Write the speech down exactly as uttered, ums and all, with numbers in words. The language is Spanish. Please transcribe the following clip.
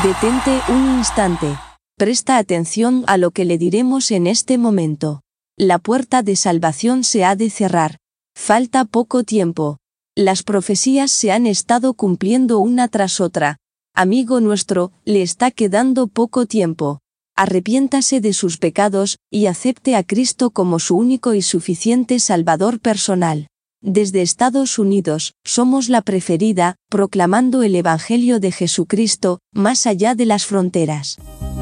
Detente un instante. Presta atención a lo que le diremos en este momento. La puerta de salvación se ha de cerrar. Falta poco tiempo. Las profecías se han estado cumpliendo una tras otra. Amigo nuestro, le está quedando poco tiempo. Arrepiéntase de sus pecados y acepte a Cristo como su único y suficiente Salvador personal. Desde Estados Unidos, somos la preferida, proclamando el Evangelio de Jesucristo, más allá de las fronteras.